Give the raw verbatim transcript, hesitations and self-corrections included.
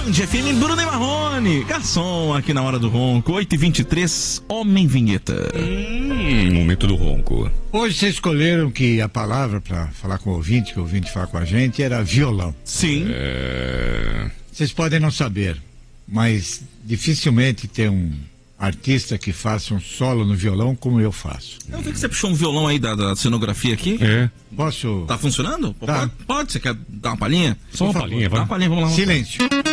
Band F M, Bruno e Marrone, garçom aqui na Hora do Ronco, oito e vinte e três, Homem Vinheta. Hum, momento do ronco. Hoje vocês escolheram que a palavra para falar com o ouvinte, que o ouvinte fala com a gente, era violão. Sim. É... Vocês podem não saber, mas dificilmente tem um artista que faça um solo no violão como eu faço. Eu vi que você puxou um violão aí da, da cenografia aqui. É. Posso? Tá funcionando? Tá. Pode, pode? Você quer dar uma palhinha? Só uma palhinha, Dá vai. uma palhinha, vamos lá. Silêncio.